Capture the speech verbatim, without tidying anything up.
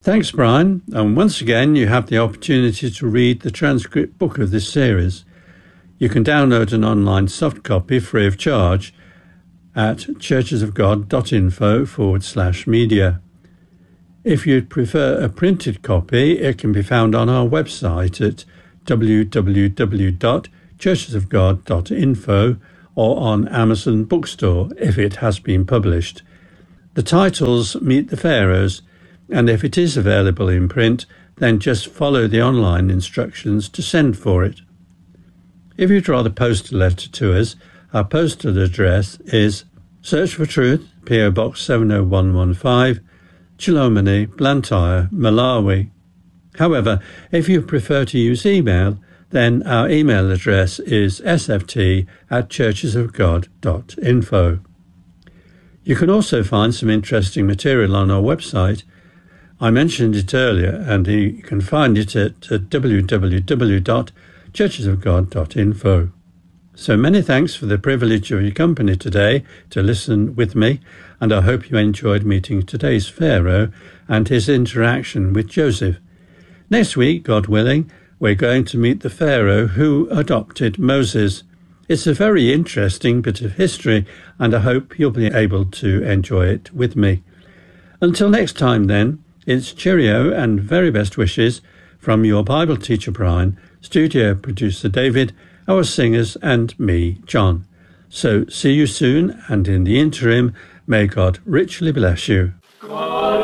Thanks, Brian. And once again, you have the opportunity to read the transcript book of this series. You can download an online soft copy free of charge at churchesofgod.info forward slash media. If you'd prefer a printed copy, it can be found on our website at w w w dot churches of god dot info or on Amazon Bookstore if it has been published. The titles meet the pharaohs, and if it is available in print, then just follow the online instructions to send for it. If you'd rather post a letter to us, our postal address is Search for Truth, P O Box seven oh one one five, Chilomani, Blantyre, Malawi. However, if you prefer to use email, then our email address is s f t at churches of god dot info. You can also find some interesting material on our website. I mentioned it earlier, and you can find it at w w w dot churches of god dot info. So many thanks for the privilege of your company today to listen with me, and I hope you enjoyed meeting today's Pharaoh and his interaction with Joseph. Next week, God willing, we're going to meet the Pharaoh who adopted Moses. It's a very interesting bit of history, and I hope you'll be able to enjoy it with me. Until next time then, it's cheerio and very best wishes from your Bible teacher Brian, studio producer David, our singers, and me, John. So see you soon, and in the interim, may God richly bless you.